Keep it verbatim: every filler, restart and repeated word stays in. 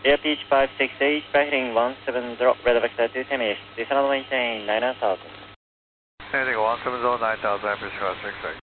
Air Peach five six eight, heading one seven zero, radar vector two ten east, descend maintain nine thousand. Heading one seven zero, nine thousand, Air Peach five six eight.